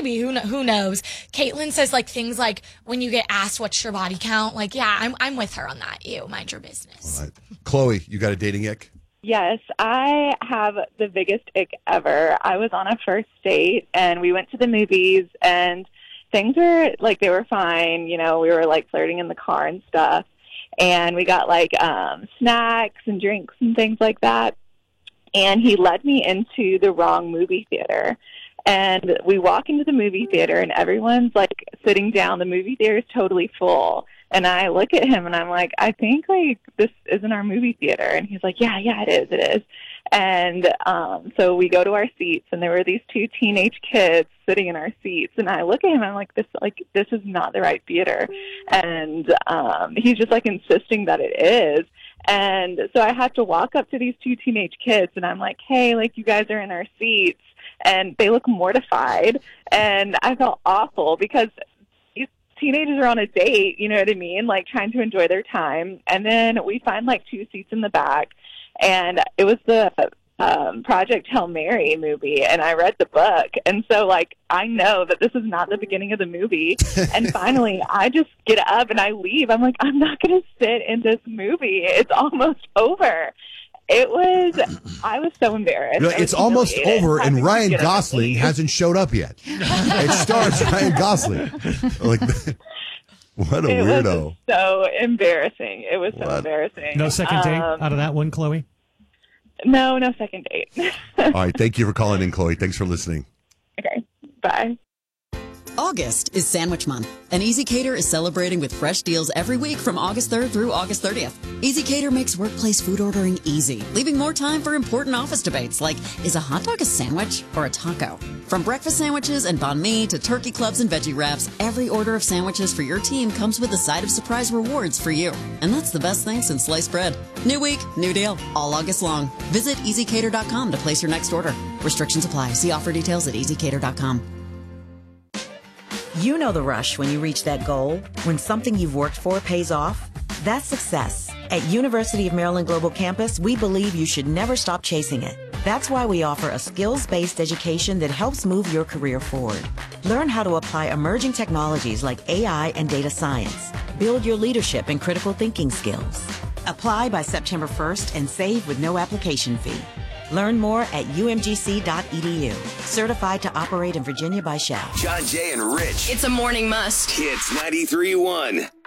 maybe. Who knows? Caitlin says like things like when you get asked what's your body count, like, yeah, I'm with her on that. You mind your business. All right. Chloe, you got a dating ick? Yes, I have the biggest ick ever. I was on a first date, and we went to the movies, and things were, like, they were fine. You know, we were, like, flirting in the car and stuff, and we got, like, snacks and drinks and things like that, and he led me into the wrong movie theater. And we walk into the movie theater, and everyone's, like, sitting down. The movie theater is totally full. And I look at him, and I'm like, I think, like, this isn't our movie theater. And he's like, yeah, it is. And so we go to our seats, and there were these two teenage kids sitting in our seats. And I look at him, and I'm like, this is not the right theater. And he's just, like, insisting that it is. And so I have to walk up to these two teenage kids, and I'm like, hey, like, you guys are in our seats. And they look mortified. And I felt awful because teenagers are on a date, you know what I mean, like trying to enjoy their time. And then we find like two seats in the back, and it was the Project Hail Mary movie, and I read the book. And so like I know that this is not the beginning of the movie. And finally I just get up and I leave. I'm like, I'm not going to sit in this movie. It's almost over. I was so embarrassed. It's almost over, and Ryan Gosling hasn't showed up yet. It stars Ryan Gosling. Like, what a weirdo. Was so embarrassing. It was so embarrassing. No second date out of that one, Chloe? No second date. All right. Thank you for calling in, Chloe. Thanks for listening. Okay. Bye. August is Sandwich Month, and Easy Cater is celebrating with fresh deals every week from August 3rd through August 30th. Easy Cater makes workplace food ordering easy, leaving more time for important office debates like, is a hot dog a sandwich or a taco? From breakfast sandwiches and banh mi to turkey clubs and veggie wraps, every order of sandwiches for your team comes with a side of surprise rewards for you. And that's the best thing since sliced bread. New week, new deal, all August long. Visit easycater.com to place your next order. Restrictions apply. See offer details at easycater.com. You know the rush when you reach that goal, when something you've worked for pays off. That's success. At University of Maryland Global Campus, we believe you should never stop chasing it. That's why we offer a skills-based education that helps move your career forward. Learn how to apply emerging technologies like AI and data science. Build your leadership and critical thinking skills. Apply by September 1st and save with no application fee. Learn more at umgc.edu. Certified to operate in Virginia by Shell. John, Jay, and Rich. It's a morning must. Hits 93.1.